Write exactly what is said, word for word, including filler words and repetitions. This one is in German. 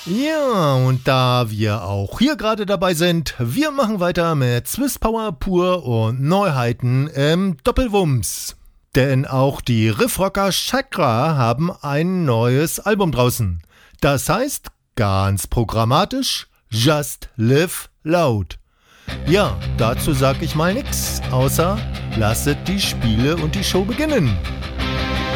Ja, und da wir auch hier gerade dabei sind, wir machen weiter mit Swiss Power Pur und Neuheiten im Doppelwumms. Denn auch die Riffrocker Chakra haben ein neues Album draußen. Das heißt, ganz programmatisch, Just Live Loud. Ja, dazu sag ich mal nix, außer lasset die Spiele und die Show beginnen.